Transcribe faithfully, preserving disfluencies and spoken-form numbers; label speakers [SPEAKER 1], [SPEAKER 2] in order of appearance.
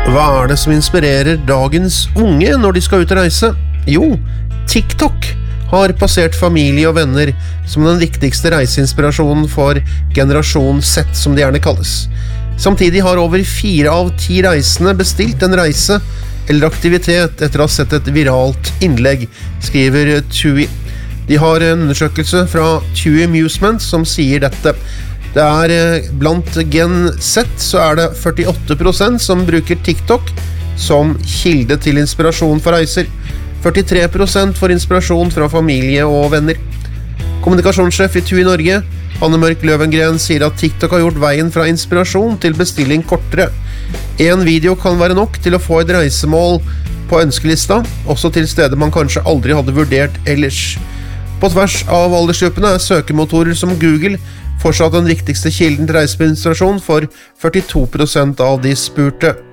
[SPEAKER 1] Hva er det som inspirerer dagens unge når de skal ut og reise? Jo, TikTok har passert familie og venner som den viktigste reiseinspirasjonen for generasjon Z, som det gjerne kalles. Samtidig har over fire av ti reisende bestilt en reise eller aktivitet etter å ha sett et viralt innlegg, skriver TUI. De har en undersøkelse fra TUI Amusement som sier dette. Det er blant Gen Z så er det førtiåtte prosent som bruker TikTok som kilde til inspirasjon for reiser. førtitre prosent får inspirasjon fra familie og venner. Kommunikasjonssjef i TUI Norge, Anne Mørk Løvengren, sier at TikTok har gjort veien fra inspirasjon til bestilling kortere. En video kan være nok til å få et reisemål på ønskelista, også til steder man kanskje aldri hadde vurdert ellers. På tvers av aldersgruppene er søkemotorer som Google fortsatt den viktigste kilden til reiseinspirasjon for førtito prosent av de spurte.